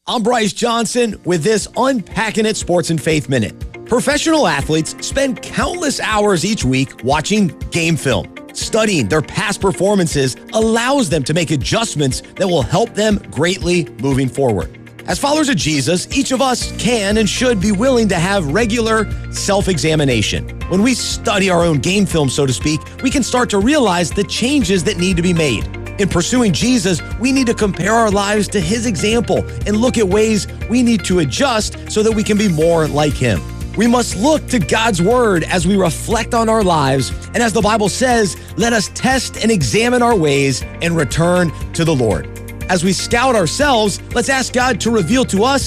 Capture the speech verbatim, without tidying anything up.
I'm Bryce Johnson with this Unpacking It Sports and Faith Minute. Professional athletes spend countless hours each week watching game film. Studying their past performances allows them to make adjustments that will help them greatly moving forward. As followers of Jesus, each of us can and should be willing to have regular self-examination. When we study our own game film, so to speak, we can start to realize the changes that need to be made. In pursuing Jesus, we need to compare our lives to his example and look at ways we need to adjust so that we can be more like him. We must look to God's word as we reflect on our lives, and as the Bible says, let us test and examine our ways and return to the Lord. As we scout ourselves, let's ask God to reveal to us